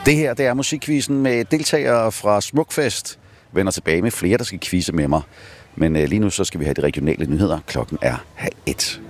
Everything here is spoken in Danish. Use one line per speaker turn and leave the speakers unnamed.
Det her, det er musikquizzen med deltagere fra Smukfest. Vender tilbage med flere, der skal quizze med mig. Men lige nu så skal vi have de regionale nyheder. Klokken er 12:30.